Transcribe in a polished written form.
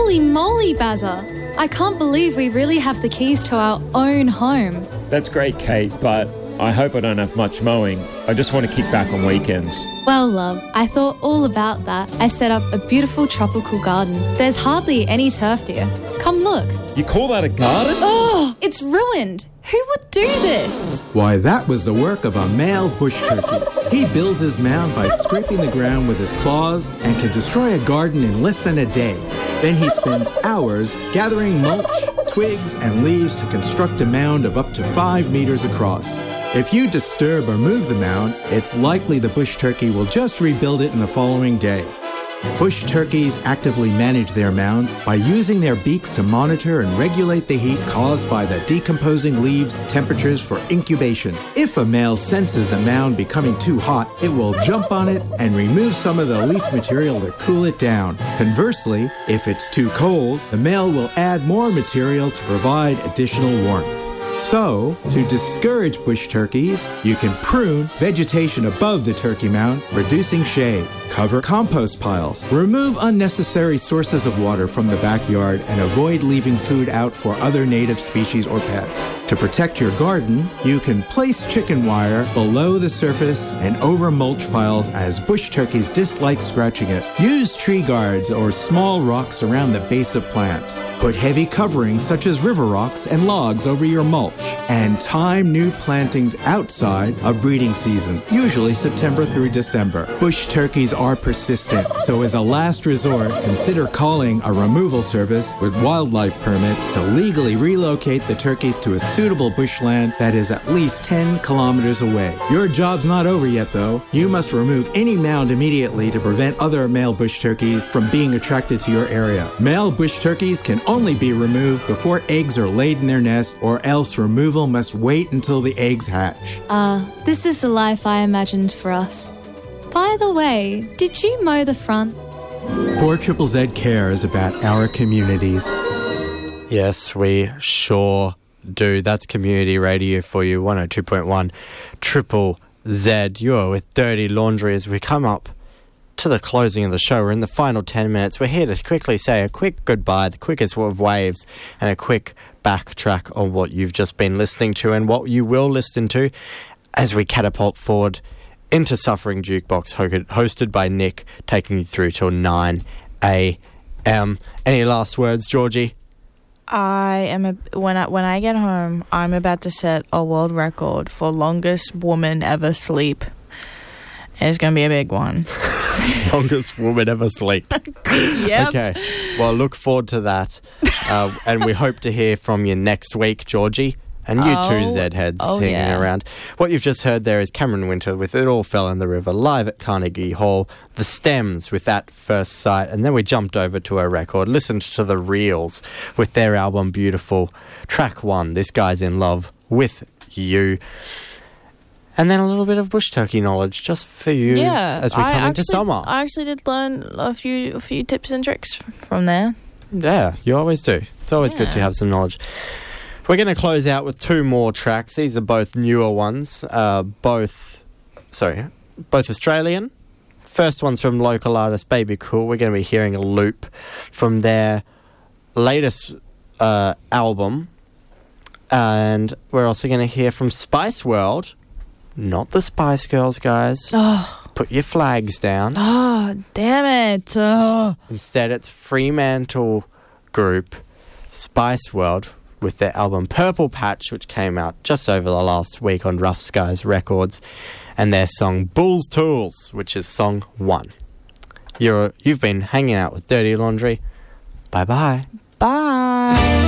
Holy moly, Bazza! I can't believe we really have the keys to our own home. That's great, Kate, but I hope I don't have much mowing. I just want to kick back on weekends. Well, love, I thought all about that. I set up a beautiful tropical garden. There's hardly any turf, dear. Come look. You call that a garden? Oh, it's ruined. Who would do this? Why, that was the work of a male bush turkey. He builds his mound by scraping the ground with his claws and can destroy a garden in less than a day. Then he spends hours gathering mulch, twigs, and leaves to construct a mound of up to 5 meters across. If you disturb or move the mound, it's likely the bush turkey will just rebuild it in the following day. Bush turkeys actively manage their mounds by using their beaks to monitor and regulate the heat caused by the decomposing leaves' temperatures for incubation. If a male senses a mound becoming too hot, it will jump on it and remove some of the leaf material to cool it down. Conversely, if it's too cold, the male will add more material to provide additional warmth. So, to discourage bush turkeys, you can prune vegetation above the turkey mound, reducing shade. Cover compost piles. Remove unnecessary sources of water from the backyard and avoid leaving food out for other native species or pets. To protect your garden, you can place chicken wire below the surface and over mulch piles as bush turkeys dislike scratching it. Use tree guards or small rocks around the base of plants. Put heavy coverings such as river rocks and logs over your mulch. And time new plantings outside of breeding season, usually September through December. Bush turkeys are persistent, so as a last resort, consider calling a removal service with wildlife permits to legally relocate the turkeys to a suitable bushland that is at least 10 kilometers away. Your job's not over yet, though. You must remove any mound immediately to prevent other male bush turkeys from being attracted to your area. Male bush turkeys can only be removed before eggs are laid in their nest, or else removal must wait until the eggs hatch. This is the life I imagined for us. By the way, did you mow the front? 4ZZZ cares about our communities. Yes, we sure do. That's community radio for you, 102.1 Triple Z. You're with Dirty Laundry as we come up to the closing of the show. We're in the final 10 minutes. We're here to quickly say a quick goodbye, the quickest of waves, and a quick backtrack on what you've just been listening to and what you will listen to as we catapult forward into Suffering Jukebox, hosted by Nick, taking you through till 9 a.m. Any last words, Georgie? When I get home, I'm about to set a world record for longest woman ever sleep. It's going to be a big one. Longest woman ever sleep. Yep. Okay. Well, look forward to that. And we hope to hear from you next week, Georgie. And you too, Z-heads, hanging around. What you've just heard there is Cameron Winter with It All Fell in the River, live at Carnegie Hall. The Stems with That First Sight. And then we jumped over to a record, listened to the Reels with their album Beautiful. Track 1, This Guy's in Love with You. And then a little bit of bush turkey knowledge just for you as we come into summer. I actually did learn a few tips and tricks from there. Yeah, you always do. It's always good to have some knowledge. We're going to close out with 2 more tracks. These are both newer ones, both Australian. First one's from local artist Baby Cool. We're going to be hearing a loop from their latest album. And we're also going to hear from Spice World. Not the Spice Girls, guys. Oh. Put your flags down. Oh, damn it. Oh. Instead, it's Fremantle group Spice World with their album Purple Patch, which came out just over the last week on Rough Skies Records, and their song Bull's Tools, which is song 1. You've been hanging out with Dirty Laundry. Bye-bye. Bye.